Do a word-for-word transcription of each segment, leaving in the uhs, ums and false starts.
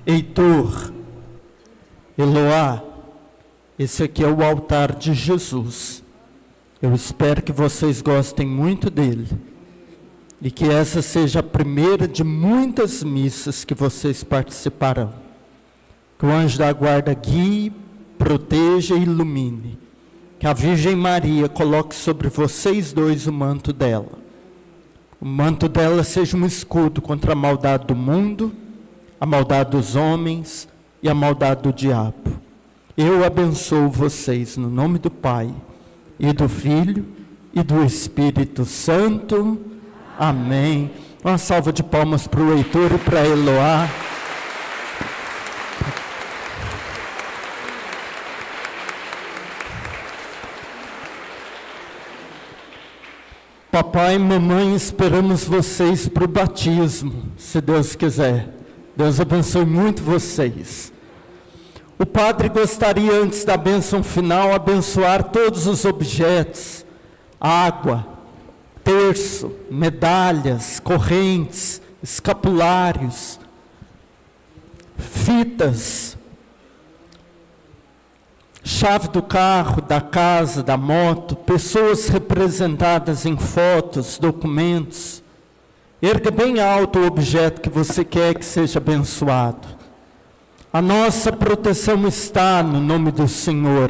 Heitor, Eloá, esse aqui é o altar de Jesus. Eu espero que vocês gostem muito dele. E que essa seja a primeira de muitas missas que vocês participarão. Que o anjo da guarda guie, proteja e ilumine. Que a Virgem Maria coloque sobre vocês dois o manto dela. O manto dela seja um escudo contra a maldade do mundo, a maldade dos homens e a maldade do diabo. Eu abençoo vocês no nome do Pai, e do Filho, e do Espírito Santo. Amém. Uma salva de palmas para o Heitor e para Eloá. Papai e mamãe, esperamos vocês para o batismo, se Deus quiser. Deus abençoe muito vocês. O padre gostaria, antes da bênção final, abençoar todos os objetos, água, terço, medalhas, correntes, escapulários, fitas, chave do carro, da casa, da moto, pessoas representadas em fotos, documentos. Erga bem alto o objeto que você quer que seja abençoado. A nossa proteção está no nome do Senhor.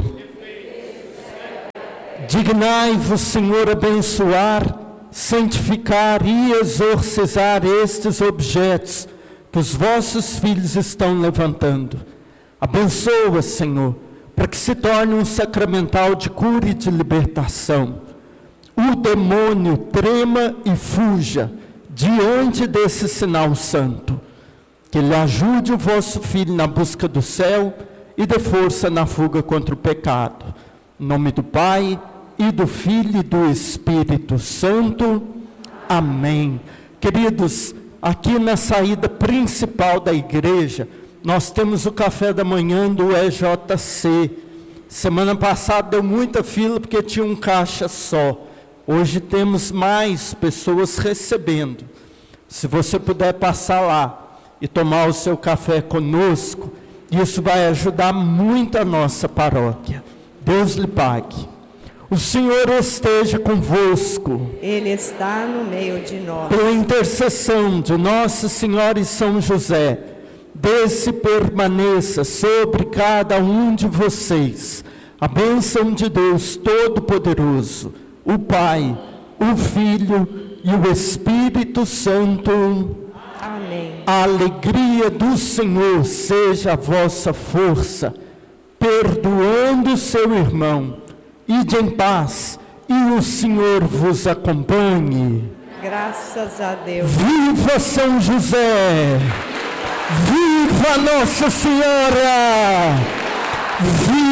Dignai-vos, Senhor, abençoar, santificar e exorcizar estes objetos que os vossos filhos estão levantando. Abençoa, Senhor, para que se torne um sacramental de cura e de libertação. O demônio trema e fuja diante desse sinal santo. Que ele ajude o vosso filho na busca do céu e dê força na fuga contra o pecado. Em nome do Pai, e do Filho e do Espírito Santo. Amém. Queridos, aqui na saída principal da igreja, nós temos o café da manhã do E J C. Semana passada deu muita fila porque tinha um caixa só. Hoje temos mais pessoas recebendo. Se você puder passar lá e tomar o seu café conosco, isso vai ajudar muito a nossa paróquia. Deus lhe pague. O Senhor esteja convosco. Ele está no meio de nós. Pela intercessão de Nossa Senhora e São José, desce e permaneça sobre cada um de vocês a bênção de Deus Todo-Poderoso, o Pai, o Filho e o Espírito Santo. Amém. A alegria do Senhor seja a vossa força, perdoando seu irmão. Ide em paz, e o Senhor vos acompanhe. Graças a Deus. Viva São José! Viva Nossa Senhora! Viva